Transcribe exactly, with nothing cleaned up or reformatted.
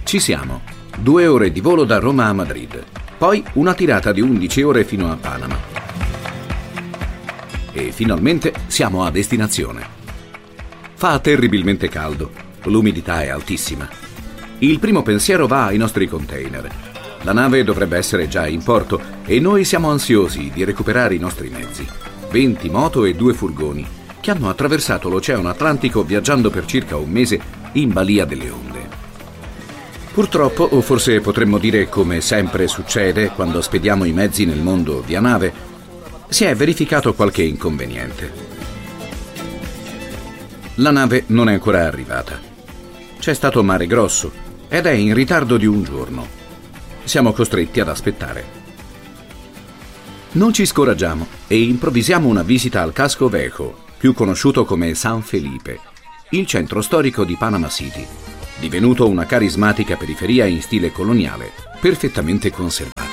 Ci siamo. Due ore di volo da Roma a Madrid. Poi una tirata di undici ore fino a Panama. E finalmente siamo a destinazione. Fa terribilmente caldo. L'umidità è altissima. Il primo pensiero va ai nostri container. La nave dovrebbe essere già in porto e noi siamo ansiosi di recuperare i nostri mezzi. venti moto e due furgoni che hanno attraversato l'Oceano Atlantico viaggiando per circa un mese in balia delle onde. Purtroppo, o forse potremmo dire come sempre succede quando spediamo i mezzi nel mondo via nave, si è verificato qualche inconveniente. La nave non è ancora arrivata. C'è stato mare grosso ed è in ritardo di un giorno. Siamo costretti ad aspettare. Non ci scoraggiamo e improvvisiamo una visita al Casco Viejo, più conosciuto come San Felipe, il centro storico di Panama City, divenuto una carismatica periferia in stile coloniale, perfettamente conservata.